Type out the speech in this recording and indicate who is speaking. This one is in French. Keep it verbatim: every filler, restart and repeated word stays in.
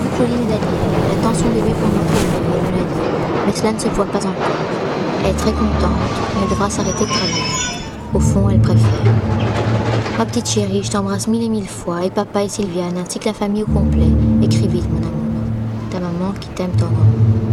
Speaker 1: vu Claudine et Daniel. Elle attend son bébé pour montrer le bébé, elle me l'a dit. Mais cela ne se voit pas encore. Elle est très contente, mais elle devra s'arrêter de travailler. Au fond, elle préfère. Ma petite chérie, je t'embrasse mille et mille fois, et papa et Sylviane, ainsi que la famille au complet. Écris vite, mon amour. Ta maman qui t'aime tendrement.